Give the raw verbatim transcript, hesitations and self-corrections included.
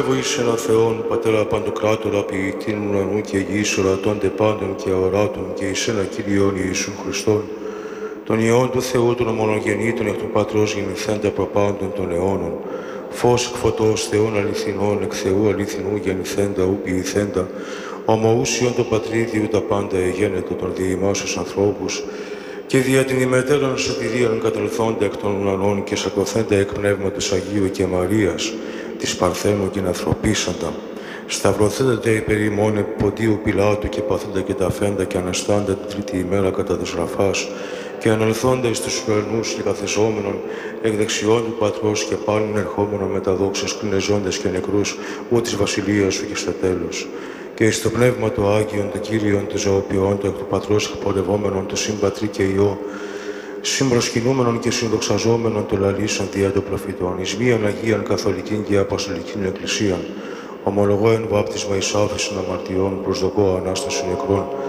Εις ένα Θεόν, Πατέρα Παντοκράτορα, ποιητήν ουρανού και γης, ορατώνται πάντων και αοράτων, και εις ένα Κύριον Ιησούν Χριστόν, τον Υιόν του Θεού, τον ομονογεννήτων εκ του Πατρός γεννηθέντα προπάντων των αιώνων, φως εκ φωτός, Θεόν αληθινών, εκ Θεού αληθινού γεννηθέντα, ου ποιηθέντα, ομοούσιον το Πατρίδιου τα πάντα εγένετο των διημάσους ανθρώπους, και δια την ημετέραν σωτηρίαν κατελθόντα εκ των ουρανών και σακωθέντα εκ Πνεύματος Αγίου και Μαρίας, της Παρθένου και ανθρωπίσαντα, σταυρωθέντα υπέρ ημών Ποντίου Πιλάτου και παθέντα και ταφέντα και αναστάντα την τρίτη ημέρα κατά της γραφάς, και αναλθόντα εις τους ουρανούς και καθεζόμενον εκ δεξιών του Πατρός και πάλιν ερχόμενον με τα δόξας κλινεζόντες και νεκρούς, ού της βασιλείας σου και στα τέλος. Και εις το Πνεύμα το Άγιον, το Κύριον, το ζωοποιόν, το εκ του Πατρός εκπορευόμενον, το Συμπατρί και Υιό, συμπροσκυνούμενον και συνδοξαζόμενον το λαλήσαν διά των προφητών, εις μίαν Αγίαν Καθολικήν και Αποστολικήν Εκκλησίαν, ομολογώ εν βάπτισμα εις άφεσιν αμαρτιών, προσδοκώ Ανάσταση νεκρών,